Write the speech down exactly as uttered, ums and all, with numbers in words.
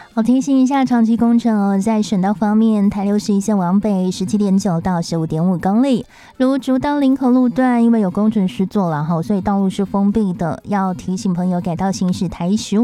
好，提醒一下长期工程哦，在省道方面，台六十一线往北十七点九到十五点五公里，如竹到林口路段，因为有工程师做了哈，所以道路是封闭的，要提醒朋友改道行驶台十五